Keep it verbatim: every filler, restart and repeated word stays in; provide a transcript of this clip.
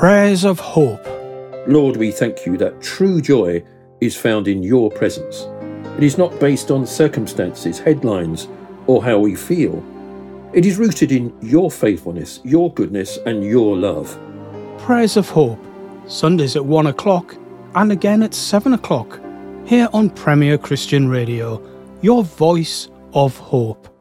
Prayers of Hope. Lord, we thank you that true joy is found in your presence. It is not based on circumstances, headlines, or how we feel. It is rooted in your faithfulness, your goodness, and your love. Prayers of Hope, Sundays at one o'clock and again at seven o'clock, here on Premier Christian Radio, your voice of hope.